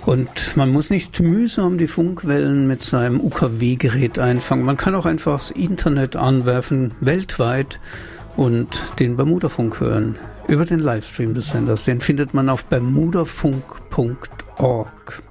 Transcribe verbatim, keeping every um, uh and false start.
Und man muss nicht mühsam die Funkwellen mit seinem U K W-Gerät einfangen. Man kann auch einfach das Internet anwerfen, weltweit, und den Bermudafunk hören. Über den Livestream des Senders. Den findet man auf bermudafunk punkt org.